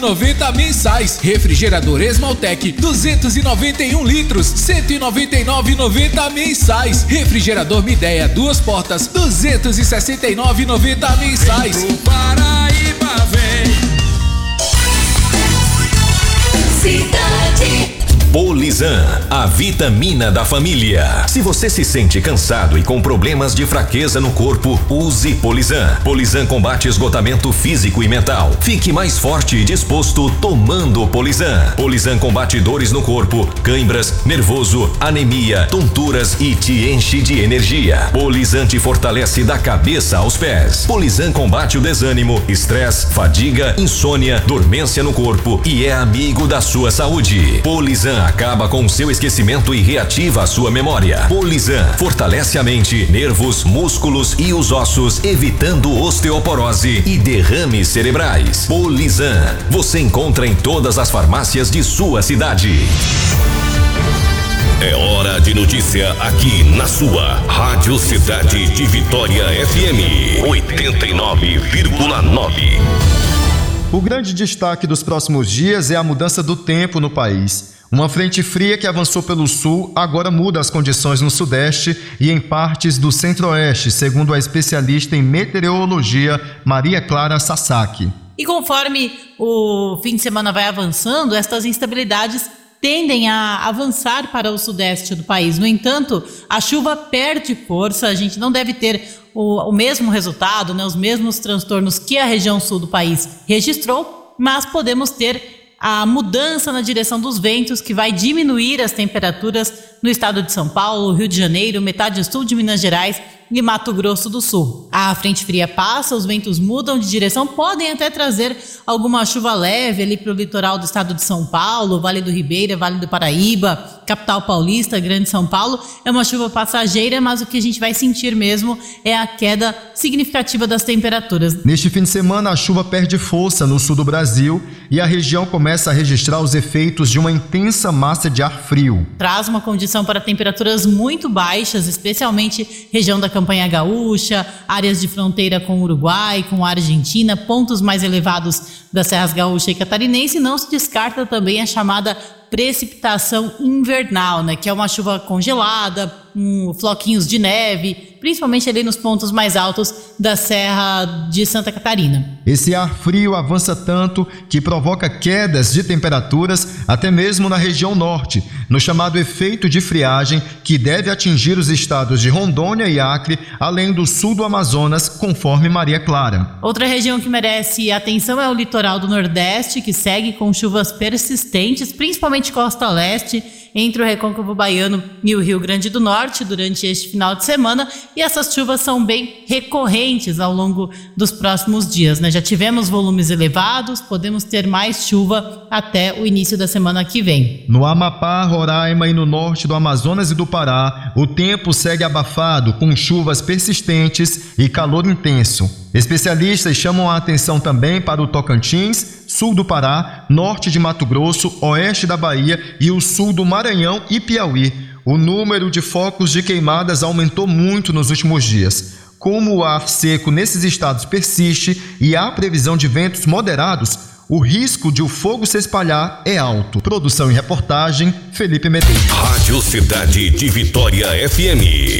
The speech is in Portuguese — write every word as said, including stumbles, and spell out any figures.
noventa mensais. Refrigerador Esmaltec duzentos e noventa e um litros, cento e noventa e nove e noventa mensais. Refrigerador Midea duas portas, duzentos e sessenta e nove e noventa mensais. Vem pro Paraíba, vem. Cidade. Polizan, a vitamina da família. Se você se sente cansado e com problemas de fraqueza no corpo, use Polizan. Polizan combate esgotamento físico e mental. Fique mais forte e disposto tomando Polizan. Polizan combate dores no corpo, cãibras, nervoso, anemia, tonturas e te enche de energia. Polizan te fortalece da cabeça aos pés. Polizan combate o desânimo, estresse, fadiga, insônia, dormência no corpo e é amigo da sua saúde. Polizan acaba com o seu esquecimento e reativa a sua memória. Polizan fortalece a mente, nervos, músculos e os ossos, evitando osteoporose e derrames cerebrais. Polizan, você encontra em todas as farmácias de sua cidade. É hora de notícia aqui na sua Rádio Cidade de Vitória F M oitenta e nove vírgula nove. O grande destaque dos próximos dias é a mudança do tempo no país. Uma frente fria que avançou pelo sul agora muda as condições no sudeste e em partes do centro-oeste, segundo a especialista em meteorologia Maria Clara Sasaki. E conforme o fim de semana vai avançando, estas instabilidades tendem a avançar para o sudeste do país. No entanto, a chuva perde força, a gente não deve ter o, o mesmo resultado, né, os mesmos transtornos que a região sul do país registrou, mas podemos ter a mudança na direção dos ventos, que vai diminuir as temperaturas no estado de São Paulo, Rio de Janeiro, metade sul de Minas Gerais e Mato Grosso do Sul. A frente fria passa, os ventos mudam de direção, podem até trazer alguma chuva leve ali para o litoral do estado de São Paulo, Vale do Ribeira, Vale do Paraíba, capital paulista, Grande São Paulo. É uma chuva passageira, mas o que a gente vai sentir mesmo é a queda significativa das temperaturas. Neste fim de semana, a chuva perde força no sul do Brasil e a região começa a registrar os efeitos de uma intensa massa de ar frio. Traz uma condição para temperaturas muito baixas, especialmente região da Campanha Gaúcha, áreas de fronteira com o Uruguai, com a Argentina, pontos mais elevados das Serras Gaúcha e Catarinense. Não se descarta também a chamada precipitação invernal, né, que é uma chuva congelada, um, floquinhos de neve, principalmente ali nos pontos mais altos da Serra de Santa Catarina. Esse ar frio avança tanto que provoca quedas de temperaturas até mesmo na região norte, no chamado efeito de friagem, que deve atingir os estados de Rondônia e Acre, além do sul do Amazonas, conforme Maria Clara. Outra região que merece atenção é o litoral do Nordeste, que segue com chuvas persistentes, principalmente costa leste, entre o Recôncavo Baiano e o Rio Grande do Norte durante este final de semana, e essas chuvas são bem recorrentes ao longo dos próximos dias, né? Já tivemos volumes elevados, podemos ter mais chuva até o início da semana que vem. No Amapá, Roraima e no norte do Amazonas e do Pará, o tempo segue abafado, com chuvas persistentes e calor intenso. Especialistas chamam a atenção também para o Tocantins, sul do Pará, norte de Mato Grosso, oeste da Bahia e o sul do Maranhão e Piauí. O número de focos de queimadas aumentou muito nos últimos dias. Como o ar seco nesses estados persiste e há previsão de ventos moderados, o risco de o fogo se espalhar é alto. Produção e reportagem, Felipe Medeiros. Rádio Cidade de Vitória F M.